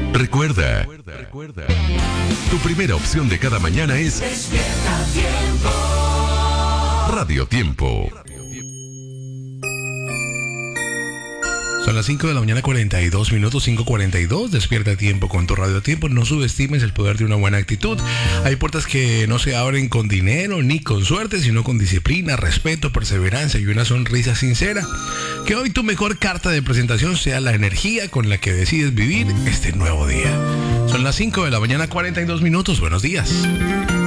Recuerda, tu primera opción de cada mañana es Despierta Tiempo. Radio Tiempo. Son las 5 de la mañana, 42 minutos, 5:42. Despierta Tiempo con tu Radio Tiempo. No subestimes el poder de una buena actitud. Hay puertas que no se abren con dinero ni con suerte, sino con disciplina, respeto, perseverancia y una sonrisa sincera. Que hoy tu mejor carta de presentación sea la energía con la que decides vivir este nuevo día. Son las 5 de la mañana, 42 minutos. Buenos días.